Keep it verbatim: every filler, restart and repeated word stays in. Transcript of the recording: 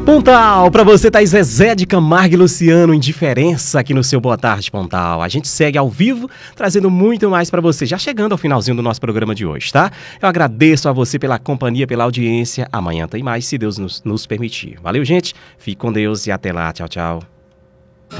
Pontal, pra você tá aí Zezé de Camargo e Luciano, Indiferença aqui no seu Boa Tarde Pontal. A gente segue ao vivo, trazendo muito mais pra você, já chegando ao finalzinho do nosso programa de hoje, tá? Eu agradeço a você pela companhia, pela audiência. Amanhã tem mais, se Deus nos, nos permitir. Valeu, gente. Fique com Deus e até lá. Tchau, tchau.